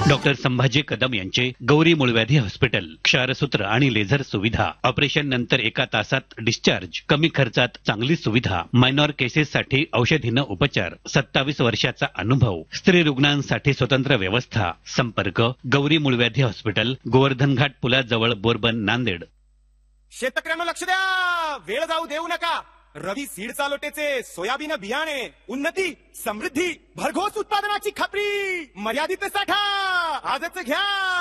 Doctor Sambhaji Kadam यांचे Gauri मूळव्याधी hospital, क्षारसूत्र आणि laser सुविधा, ऑपरेशन नंतर 1 तासात डिस्चार्ज, कमी खर्चात चांगली सुविधा, मायनॉर केसेससाठी औषधीनं उपचार, 27 वर्षाचा अनुभव, स्त्री रुग्णांसाठी स्वतंत्र व्यवस्था. संपर्क गौरी मूळव्याधी हॉस्पिटल, गोवर्धन घाट पुलाजवळ, बोरबन, नांदेड. शेतकऱ्यांना लक्ष द्या, वेळ जाऊ देऊ नका. रवी सीड चालोटेचे सोयाबीन बियाणे, उन्नती, समृद्धी, भरघोस उत्पादनाची खात्री, मर्यादित साठा, आजच घ्या.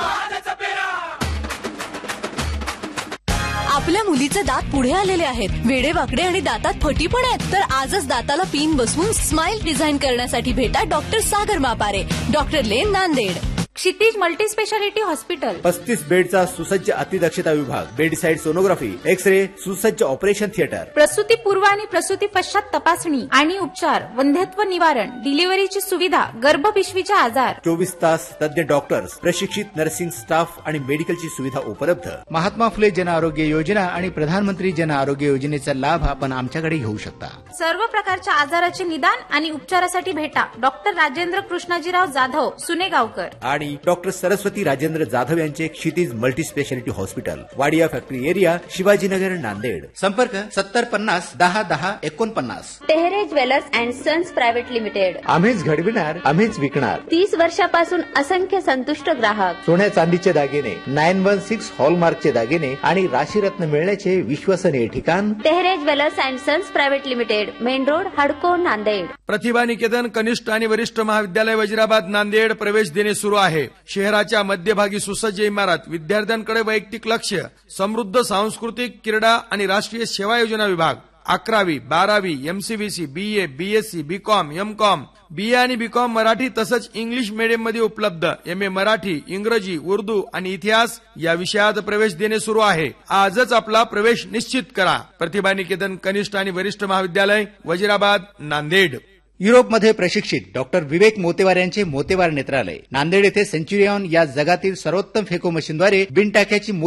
आपल्या मुलीचे दात पुढे आलेले आहेत, वेडेवाकडे आणि दातात फटी पण आहेत, तर आजच दाताला पिन बसवून स्माइल डिझाईन करण्यासाठी भेटा डॉक्टर सागर मापारे, डॉक्टर लेन, नांदेड. क्षितिज मल्टी स्पेशालिटी हॉस्पिटल, 35 बेडचा सुसज्ज अतिदक्षता विभाग, बेडसाइड सोनोग्राफी, एक्स-रे, सुसज्ज ऑपरेशन थिएटर, प्रसूती पूर्व आणि प्रसूती पश्चात तपासणी आणि उपचार, वंध्यत्व निवारण, डिलिव्हरीची सुविधा, गर्भपिशवीचे आजार, 24 तास तज्ञ डॉक्टर्स, प्रशिक्षित नर्सिंग स्टाफ आणि मेडिकलची सुविधा उपलब्ध. महात्मा फुले जन आरोग्य योजना आणि प्रधानमंत्री जन आरोग्य योजनेचा लाभ आपण आमच्याकडे घेऊ शकता. सर्व प्रकारच्या आजाराचे निदान आणि उपचारासाठी भेटा डॉक्टर राजेंद्र कृष्णाजीराव जाधव, सुनेगावकर आणि डॉक्टर सरस्वती राजेंद्र जाधव यांचे क्षितिज multi speciality hospital, Wadia factory area, Shivajinagar, Nanded. संपर्क 7050101049. Tehre jewellers and sons private limited. आम्हीच घडविणार, आम्हीच विकणार. 30 वर्षापासून असंख्य संतुष्ट ग्राहक. सोन्या चांदीचे दागिने, 916 हॉलमार्कचे दागिने आणि राशीरत्न मिळण्याचे विश्वसनीय ठिकाण Tehre jewellers and sons private limited, main road, हडको, नांदेड. प्रतिभा निकेतन कनिष्ठ आणि वरिष्ठ महाविद्यालय वजिराबाद, नांदेड प्रवेश देणे सुरू आहे. शहराच्या मध्यभागी सुसज्ज इमारत, विद्यार्थ्यांकडे वैयक्तिक लक्ष, समृद्ध सांस्कृतिक, क्रीडा आणि राष्ट्रीय सेवा योजना विभाग, 11वी, 12वी, MCBC, BA, BSc, BCom, MCom, BA आणि बीकॉम मराठी तसंच इंग्लिश मीडियम मध्ये उपलब्ध. एमए मराठी, इंग्रजी, उर्दू आणि इतिहास या विषयात प्रवेश देणे सुरू आहे. आजच आपला प्रवेश निश्चित करा. प्रतिभा निकेतन कनिष्ठ आणि वरिष्ठ महाविद्यालय वजिराबाद, नांदेड. युरोपमध्ये प्रशिक्षित डॉक्टर विवेक मोतेवार यांचे मोतेवार नेत्रालय, नांदेड येथे सेंच्युरियन या जगातील सर्वोत्तम फेको मशीनद्वारे बिनटाक्याची